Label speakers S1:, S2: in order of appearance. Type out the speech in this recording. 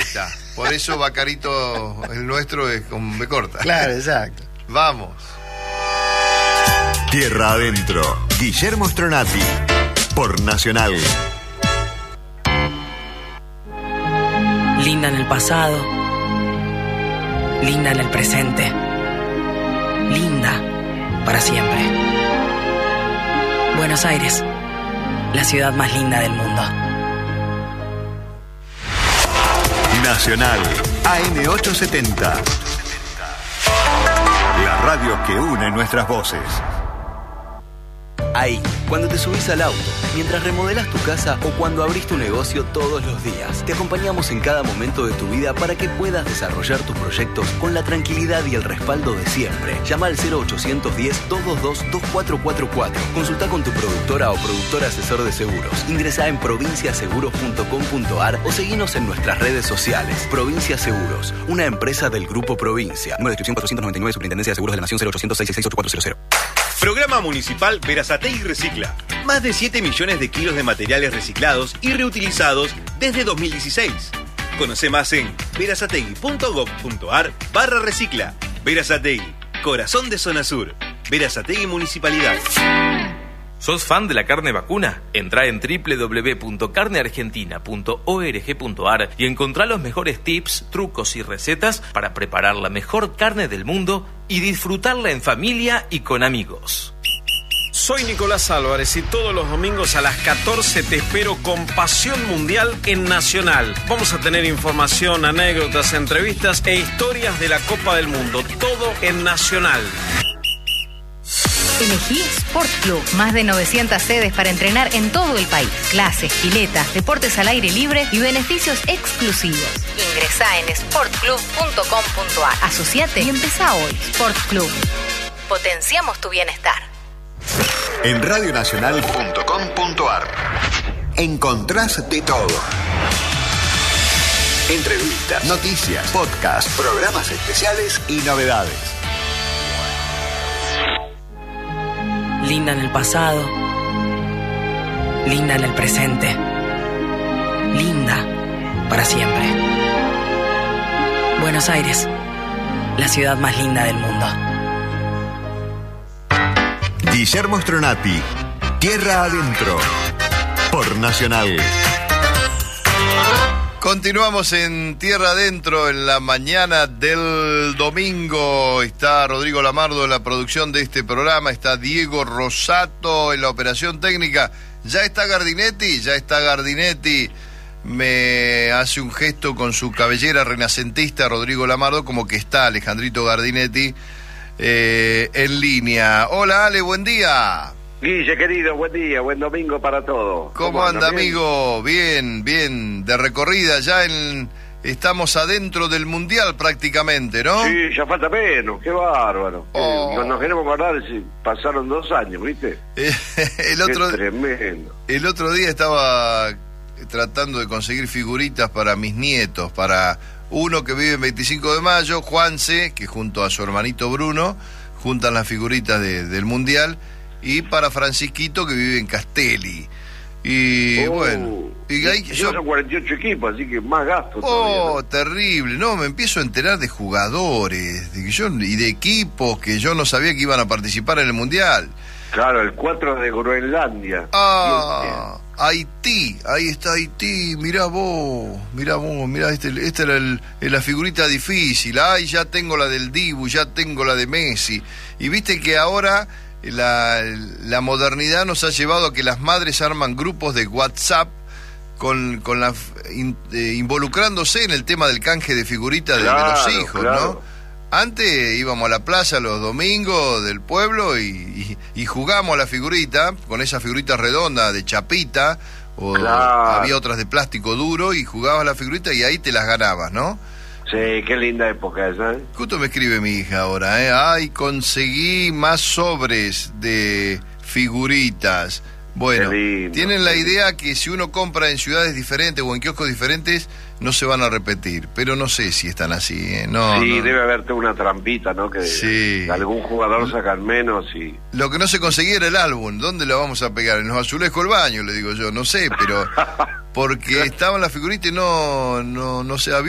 S1: está. Por eso Bacarito, el nuestro, es con B corta.
S2: Claro, exacto.
S1: Vamos.
S3: Tierra Adentro, Guillermo Stronati, por Nacional.
S4: Linda en el pasado, linda en el presente, linda para siempre. Buenos Aires, la ciudad más linda del mundo.
S3: Nacional, AM870. La radio que une nuestras voces.
S5: Ahí, cuando te subís al auto, mientras remodelás tu casa o cuando abrís tu negocio todos los días. Te acompañamos en cada momento de tu vida para que puedas desarrollar tus proyectos con la tranquilidad y el respaldo de siempre. Llama al 0810-222-2444. Consulta con tu productora o productor asesor de seguros. Ingresá en provinciaseguros.com.ar o seguinos en nuestras redes sociales. Provincia Seguros, una empresa del Grupo Provincia. Número de inscripción 499, Superintendencia de Seguros de la Nación, 0800-666-8400.
S6: Programa Municipal Berazategui Recicla. Más de 7 millones de kilos de materiales reciclados y reutilizados desde 2016. Conoce más en berazategui.gov.ar/recicla. Berazategui, corazón de Zona Sur. Berazategui Municipalidad.
S7: ¿Sos fan de la carne vacuna? Entrá en www.carneargentina.org.ar y encontrá los mejores tips, trucos y recetas para preparar la mejor carne del mundo y disfrutarla en familia y con amigos.
S8: Soy Nicolás Álvarez y todos los domingos a las 14 te espero con Pasión Mundial en Nacional. Vamos a tener información, anécdotas, entrevistas e historias de la Copa del Mundo. Todo en Nacional.
S9: Elegí Sport Club. Más de 900 sedes para entrenar en todo el país. Clases, piletas, deportes al aire libre y beneficios exclusivos. Ingresá en sportclub.com.ar. Asociate y empezá hoy. Sport Club. Potenciamos tu bienestar.
S3: En radionacional.com.ar encontrás de todo. Entrevistas, noticias, podcasts, programas especiales y novedades.
S4: Linda en el pasado, linda en el presente, linda para siempre. Buenos Aires, la ciudad más linda del mundo.
S3: Guillermo Stronati, Tierra Adentro, por Nacional.
S1: Continuamos en Tierra Adentro en la mañana del domingo. Está Rodrigo Lamardo en la producción de este programa. Está Diego Rosato en la operación técnica. Ya está Gardinetti. Me hace un gesto con su cabellera renacentista, Rodrigo Lamardo, como que está Alejandrito Gardinetti en línea. Hola Ale, buen día.
S10: Guille, querido, buen día, buen domingo para todos.
S1: ¿Cómo anda, amigo? Bien, de recorrida, estamos adentro del Mundial prácticamente, ¿no?
S10: Sí, ya falta menos, qué bárbaro. No nos queremos acordar si pasaron 2 años, ¿viste? Tremendo. El
S1: otro día estaba tratando de conseguir figuritas para mis nietos, para uno que vive en 25 de mayo, Juanse, que junto a su hermanito Bruno, juntan las figuritas del Mundial, y para Francisquito, que vive en Castelli. Y bueno, y ahí
S10: son 48 equipos, así que más gasto
S1: todavía, ¿no? Terrible. No, me empiezo a enterar de jugadores y de equipos que yo no sabía que iban a participar en el Mundial.
S10: Claro, el 4 de Groenlandia.
S1: Haití, ahí está Haití, mirá vos, esta era la figurita difícil. Ya tengo la del Dibu, ya tengo la de Messi. Y viste que ahora la modernidad nos ha llevado a que las madres arman grupos de WhatsApp involucrándose en el tema del canje de figuritas de los hijos, claro. ¿No? Antes íbamos a la plaza los domingos del pueblo y jugábamos a la figurita, con esas figuritas redondas de chapita, o había otras de plástico duro, y jugabas a la figurita y ahí te las ganabas, ¿no?
S10: Sí, qué linda época esa, ¿eh?
S1: Justo me escribe mi hija ahora, conseguí más sobres de figuritas. Bueno, tienen la idea que si uno compra en ciudades diferentes o en kioscos diferentes, no se van a repetir, pero no sé si están así, ¿eh? No,
S10: debe haberte una trampita, ¿no? Que de algún jugador sacan menos y...
S1: Lo que no se conseguía era el álbum. ¿Dónde lo vamos a pegar? En los azulejos del baño, le digo yo, no sé, pero porque estaban las figuritas y no se había